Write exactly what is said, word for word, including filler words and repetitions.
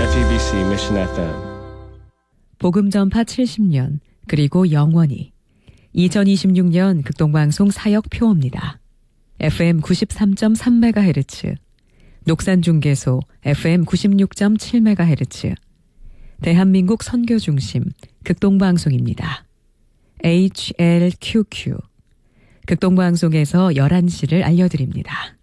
지티비씨 Mission 에프엠. 복음 전파 칠십 년 그리고 영원히 이천이십육 년 극동방송 사역 표어입니다. 에프엠 구십삼 점 삼 메가헤르츠, 녹산중계소 에프엠 구십육 점 칠 메가헤르츠, 대한민국 선교중심 극동방송입니다. 에이치엘큐큐 극동방송에서 열한 시를 알려드립니다.